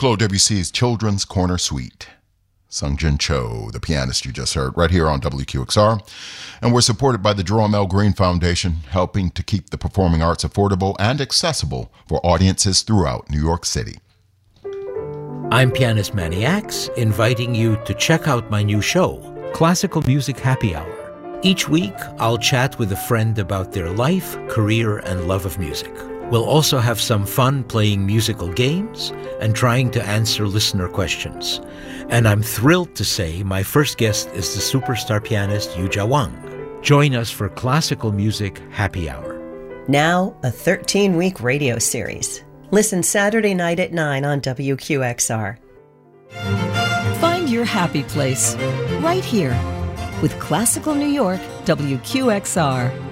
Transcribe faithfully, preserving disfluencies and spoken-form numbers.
Claude Debussy's Children's Corner Suite. Sung-Jin Cho, the pianist you just heard, right here on W Q X R. And we're supported by the Jerome L. Green Foundation, helping to keep the performing arts affordable and accessible for audiences throughout New York City. I'm pianist Manny Axe, inviting you to check out my new show, Classical Music Happy Hour. Each week, I'll chat with a friend about their life, career, and love of music. We'll also have some fun playing musical games and trying to answer listener questions. And I'm thrilled to say my first guest is the superstar pianist Yuja Wang. Join us for Classical Music Happy Hour. Now, a thirteen-week radio series. Listen Saturday night at nine on W Q X R. Find your happy place right here with Classical New York W Q X R.